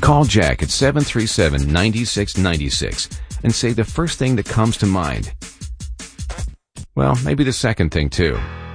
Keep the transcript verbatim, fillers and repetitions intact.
Call Jack at seven three seven, nine six nine six and say the first thing that comes to mind. Well, maybe the second thing too.